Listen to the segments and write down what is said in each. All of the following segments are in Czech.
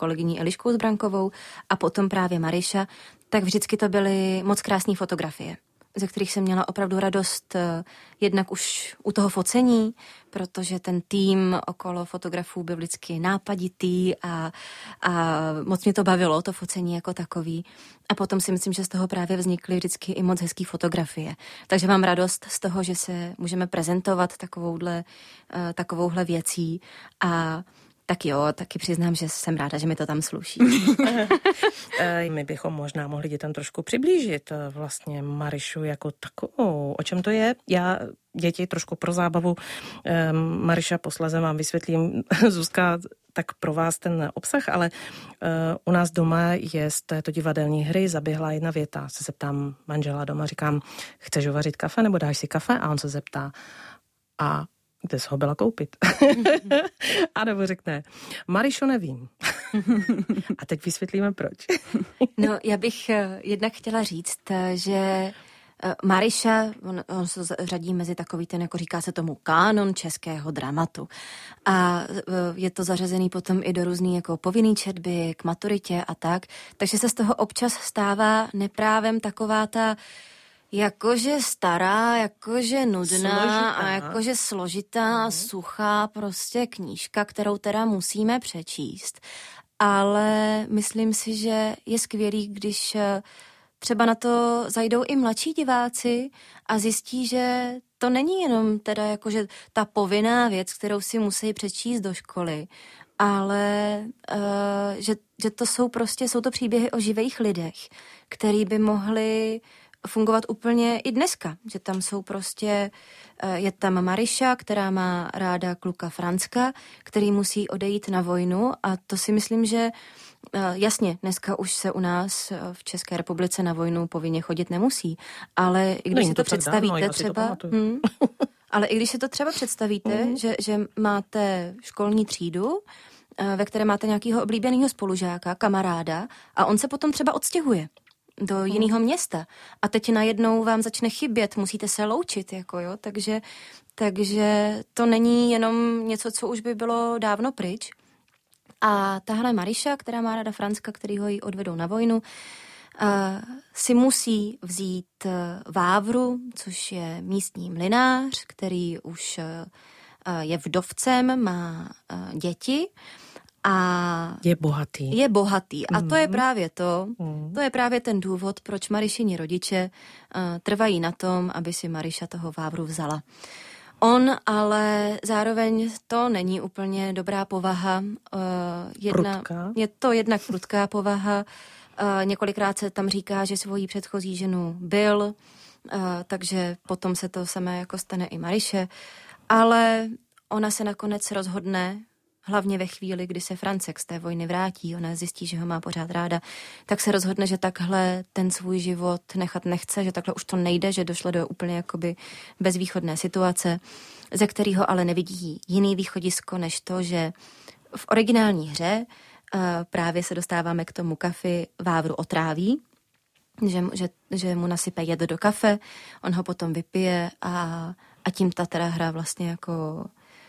kolegyní Eliškou Zbrankovou a potom právě Mariša, tak vždycky to byly moc krásné fotografie, ze kterých jsem měla opravdu radost jednak už u toho focení, protože ten tým okolo fotografů byl vždycky nápaditý a moc mě to bavilo, to focení jako takový. A potom si myslím, že z toho právě vznikly vždycky i moc hezký fotografie. Takže mám radost z toho, že se můžeme prezentovat takovouhle věcí a tak jo, taky přiznám, že jsem ráda, že mi to tam sluší. My bychom možná mohli dětem trošku přiblížit vlastně Marišu jako takovou. O čem to je? Já děti trošku pro zábavu. Mariša posléze vám vysvětlím, Zuzka, tak pro vás ten obsah, ale u nás doma je z této divadelní hry zaběhla jedna věta. Se zeptám manžela doma, říkám, chceš uvařit kafe nebo dáš si kafe? A on se zeptá, a kde jsi ho byla koupit? A nebo řekne, Marišo, nevím. A teď vysvětlíme proč. No, já bych jednak chtěla říct, že Mariša, on se řadí mezi takový ten, jako říká se tomu, kánon českého dramatu. A je to zařazený potom i do různý jako povinný četby, k maturitě a tak. Takže se z toho občas stává neprávem taková ta jakože stará, jakože nudná složitá. A jakože složitá, suchá prostě knížka, kterou teda musíme přečíst. Ale myslím si, že je skvělý, když třeba na to zajdou i mladší diváci a zjistí, že to není jenom teda jakože ta povinná věc, kterou si musí přečíst do školy, ale že to jsou to příběhy o živých lidech, který by mohli fungovat úplně i dneska, že tam jsou prostě, je tam Mariša, která má ráda kluka Franska, který musí odejít na vojnu a to si myslím, že jasně, dneska už se u nás v České republice na vojnu povinně chodit nemusí, ale i když si to představíte třeba, ale i když si to třeba představíte, že máte školní třídu, ve které máte nějakého oblíbeného spolužáka, kamaráda a on se potom třeba odstěhuje do jiného města a teď najednou vám začne chybět, musíte se loučit, jako jo, takže to není jenom něco, co už by bylo dávno pryč. A tahle Mariša, která má ráda Franska, který ho jí odvedou na vojnu, si musí vzít Vávru, což je místní mlynář, který už je vdovcem, má děti a je bohatý. A to je právě to je právě ten důvod, proč Marišini rodiče trvají na tom, aby si Mariša toho Vávru vzala. On ale zároveň to není úplně dobrá povaha. Je to jednak prudká povaha. Několikrát se tam říká, že svoji předchozí ženu bil, takže potom se to samé jako stane i Mariše. Ale ona se nakonec rozhodne, hlavně ve chvíli, kdy se Francek z té vojny vrátí, ona zjistí, že ho má pořád ráda, tak se rozhodne, že takhle ten svůj život nechat nechce, že takhle už to nejde, že došlo do úplně jakoby bezvýchodné situace, ze kterého ale nevidí jiný východisko, než to, že v originální hře právě se dostáváme k tomu kafi, Vávru otráví, že mu nasype jed do kafe, on ho potom vypije a tím ta teda hra vlastně jako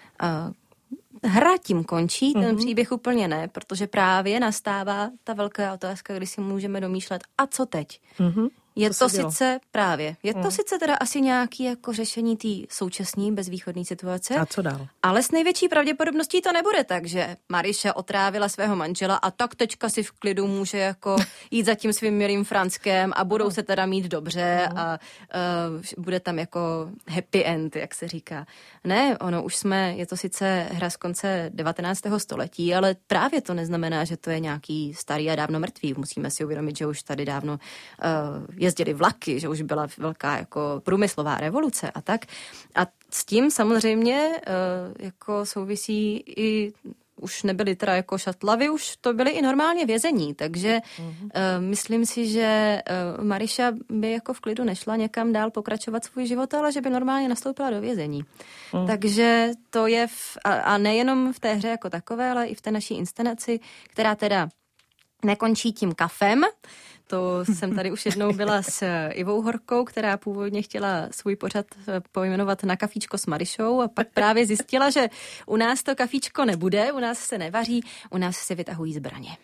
hra tím končí, ten příběh úplně ne, protože právě nastává ta velká otázka, kdy si můžeme domýšlet, a co teď? Je to sice právě, je to sice teda asi nějaký jako řešení té současné bezvýchodné situace. A co dál? Ale s největší pravděpodobností to nebude tak, že Mariša otrávila svého manžela a tak teďka si v klidu může jako jít za tím svým milým Franskem a budou se teda mít dobře a bude tam jako happy end, jak se říká. Ne, je to sice hra z konce 19. století, ale právě to neznamená, že to je nějaký starý a dávno mrtvý. Musíme si uvědomit, že už tady dávno jezdili vlaky, že už byla velká jako průmyslová revoluce a tak. A s tím samozřejmě jako souvisí i už nebyly teda jako šatlavy, už to byly i normálně vězení, takže myslím si, že Mariša by jako v klidu nešla někam dál pokračovat svůj život, ale že by normálně nastoupila do vězení. Takže to je a nejenom v té hře jako takové, ale i v té naší inscenaci, která teda nekončí tím kafem. To jsem tady už jednou byla s Ivou Horkou, která původně chtěla svůj pořad pojmenovat Na kafíčko s Marišou a pak právě zjistila, že u nás to kafíčko nebude, u nás se nevaří, u nás se vytahují zbraně.